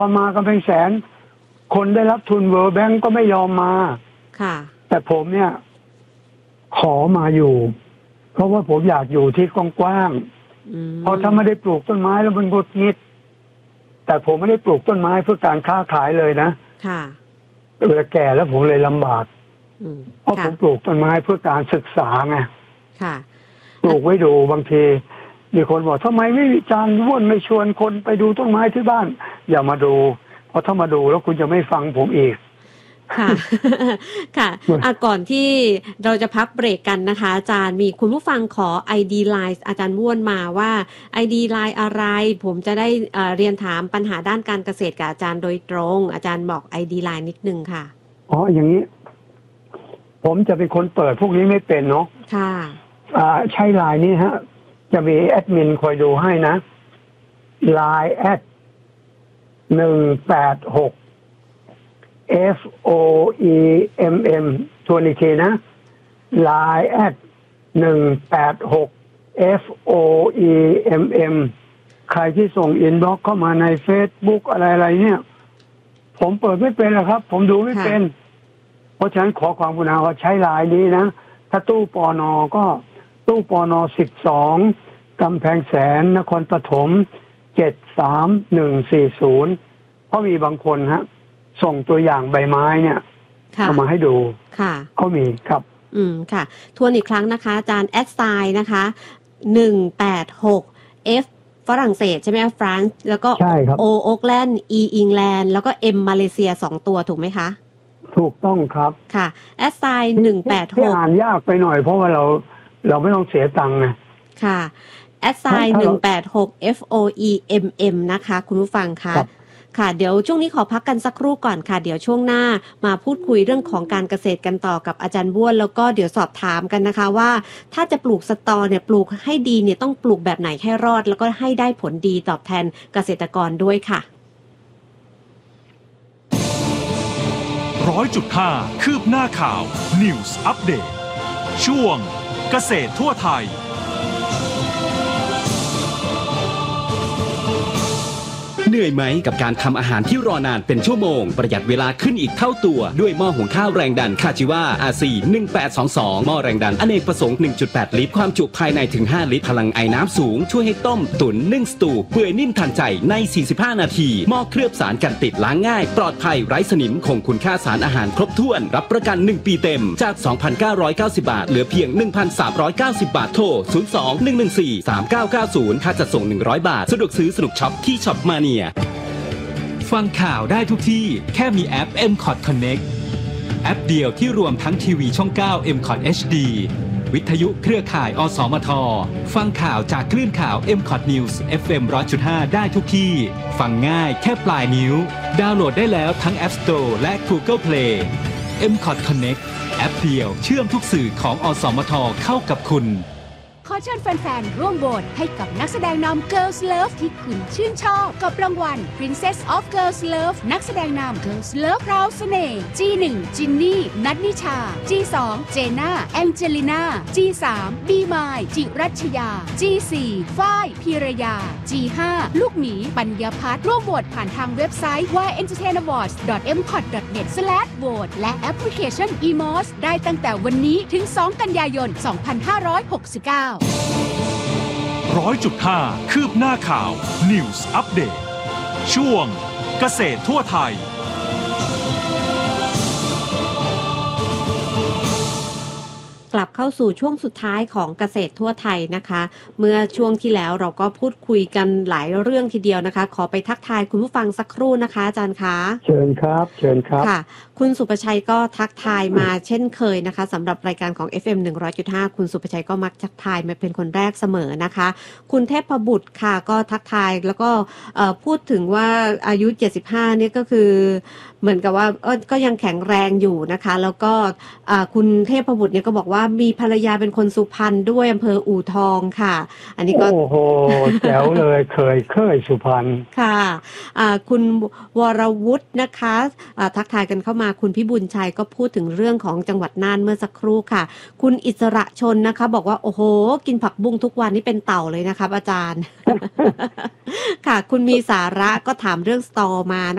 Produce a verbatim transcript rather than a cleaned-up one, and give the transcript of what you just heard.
พอมากำแพงแสนคนได้รับทุนเวิร์แบงก์ก็ไม่ยอมมาค่ะแต่ผมเนี่ยขอมาอยู่เพราะว่าผมอยากอยู่ที่กว้างๆเพราะถ้าไม่ได้ปลูกต้นไม้แล้วมันหงุดหงิดแต่ผมไม่ได้ปลูกต้นไม้เพื่อการค้าขายเลยนะค่ะเวลาแก่แล้วผมเลยลำบากเพราะผมปลูกต้นไม้เพื่อการศึกษาไงค่ะปลูกไว้ดูบางทีมีคนบอกทำไมไม่มีจานว่นไม่ชวนคนไปดูต้นไม้ที่บ้านอย่ามาดูเพราะถ้ามาดูแล้วคุณจะไม่ฟังผมอีกค่ะค่ะะก่อนที่เราจะพักเบรกกันนะคะอาจารย์มีคุณผู้ฟังขอ ไอ ดี ไลน์ อาจารย์ว่วนมาว่า ไอ ดี ไลน์ อะไรผมจะได้เอ่อเรียนถามปัญหาด้านการเกษตรกับอาจารย์โดยตรงอาจารย์บอก ไอ ดี ไลน์ นิดนึงค่ะอ๋ออย่างนี้ผมจะเป็นคนเปิดพวกนี้ไม่เป็นเนาะค่ะอ่าใช้ไลน์นี้ฮะจะมีแอดมินคอยดูให้นะไลน์แอดหนึ่งแปดหก F O E M M ทวนอีกทีนะ ไลน์แอดหนึ่งแปดหก F O E M M ใครที่ส่งอินบ็อกซ์เข้ามาใน Facebook อะไรๆเนี่ยผมเปิดไม่เป็นหรอกครับผมดูไม่เป็นเพราะฉะนั้นขอความกรุณาว่าใช้ไลน์นี้นะถ้าตู้ปนก็ตู้ปนสิบสองกำแพงแสนนครปฐมเจ็ดสามหนึ่งสี่ศูนย์เพราะมีบางคนฮะส่งตัวอย่างใบไม้เนี่ยเอามาให้ดูค่ะก็มีครับอืมค่ะทวนอีกครั้งนะคะอาจารย์แอดไซน์นะคะหนึ่งแปดหก F ฝรั่งเศสใช่ไหมฟรานซ์แล้วก็ O โอ๊กแลนด์ E อิงแลนด์แล้วก็ M มาเลเซียสองตัวถูกไหมคะถูกต้องครับค่ะแอดไซน์หนึ่งแปดหกอ่านยากไปหน่อยเพราะว่าเราเราไม่ต้องเสียตังค์นะค่ะแอดไซน์หนึ่งแปดหก F O E M M นะคะคุณผู้ฟังคะค่ะเดี๋ยวช่วงนี้ขอพักกันสักครู่ก่อนค่ะเดี๋ยวช่วงหน้ามาพูดคุยเรื่องของการเกษตรกันต่อกับอาจารย์บ้วนแล้วก็เดี๋ยวสอบถามกันนะคะว่าถ้าจะปลูกสตอเนี่ยปลูกให้ดีเนี่ยต้องปลูกแบบไหนให้รอดแล้วก็ให้ได้ผลดีตอบแทนเกษตรกรด้วยค่ะร้อยจุดห้าคืบหน้าข่าว News Update ช่วงเกษตรทั่วไทยเหนื่อยไหมกับการทำอาหารที่รอนานเป็นชั่วโมงประหยัดเวลาขึ้นอีกเท่าตัวด้วยหม้อหุงข้าวแรงดันคาจิวา อาร์ ซี หนึ่งแปดสองสองหม้อแรงดันอเนกประสงค์ หนึ่งจุดแปด ลิตรความจุภายในถึงห้าลิตรพลังไอน้ำสูงช่วยให้ต้มตุ๋นนึ่งสตูเปื่อยนิ่มทันใจในสี่สิบห้านาทีหม้อเคลือบสารกันติดล้างง่ายปลอดภัยไร้สนิมคงคุณค่าสารอาหารครบถ้วนรับประกันหนึ่งปีเต็มจาก สองพันเก้าร้อยเก้าสิบ บาทเหลือเพียง หนึ่งพันสามร้อยเก้าสิบ บาทโทรศูนย์ สอง หนึ่ง หนึ่ง สี่ สาม เก้า เก้า ศูนย์ค่าจัดส่งหนึ่งร้อยบาทสะดวกซื้อสนุกช็อปที่ช็อปมาเนียฟังข่าวได้ทุกที่แค่มีแอป เอ็ม คอท Connect แอปเดียวที่รวมทั้งทีวีช่อง เก้า เอ็ม คอท เอช ดี วิทยุเครือข่ายอสมทฟังข่าวจากคลื่นข่าว เอ็ม คอท News เอฟ เอ็ม หนึ่งร้อยจุดห้า ได้ทุกที่ฟังง่ายแค่ปลายนิ้วดาวน์โหลดได้แล้วทั้ง App Store และ Google Play เอ็ม คอท Connect แอปเดียวเชื่อมทุกสื่อของอสมทเข้ากับคุณขอเชิญแฟนๆร่วมโหวตให้กับนักแสดงนำ Girls Love ที่คุณชื่นชอบกับรางวัล Princess of Girls Love นักแสดงนำ Girls Love พราวเสน่ห์ จี หนึ่ง จินนี่ นัทนิชา จี สอง เจน่า แองเจลิน่า จี สาม บีมาย จิรัชยา จี สี่ ฝ้าย พีรยา จี ห้า ลูกหมีปัญญาพัฒน์ร่วมโหวตผ่านทางเว็บไซต์ วาย เอ็นเตอร์เทน อวอร์ดส์ ดอท เอ็ม คอท ดอท เน็ต สแลช โหวต และแอปพลิเคชัน อี มอส ได้ตั้งแต่วันนี้ถึง สอง กันยายน สองพันห้าร้อยหกสิบเก้าร้อยจุดห้าคืบหน้าข่าว News Update ช่วงเกษตรทั่วไทยกลับเข้าสู่ช่วงสุดท้ายของเกษตรทั่วไทยนะคะเมื่อช่วงที่แล้วเราก็พูดคุยกันหลายเรื่องทีเดียวนะคะขอไปทักทายคุณผู้ฟังสักครู่นะคะอาจารย์คะเชิญครับเชิญครับค่ะคุณสุประชัยก็ทักทายมาเช่นเคยนะคะสำหรับรายการของ เอฟ เอ็ม หนึ่งร้อยจุดห้า คุณสุประชัยก็มักทักทายมาเป็นคนแรกเสมอนะคะคุณเทพบุตรค่ะก็ทักทายแล้วก็พูดถึงว่าอายุเจ็ดสิบห้านี่ก็คือเหมือนกับว่าก็ยังแข็งแรงอยู่นะคะแล้วก็คุณเทพบุตรเนี่ยก็บอกว่ามีภรรยาเป็นคนสุพรรณด้วยอำเภออู่ทองค่ะอันนี้ก็โอ้โหแจ๋วเลยเคยเคยสุพรรณค่ะคุณวรวุฒินะคะทักทายกันเข้ามาคุณพิบูลชัยก็พูดถึงเรื่องของจังหวัดน่านเมื่อสักครู่ค่ะคุณอิสระชนนะคะบอกว่าโอ้โหกินผักบุ้งทุกวันนี่เป็นเต่าเลยนะครับอาจารย์ ค่ะคุณมีสาระก็ถามเรื่องสตอมา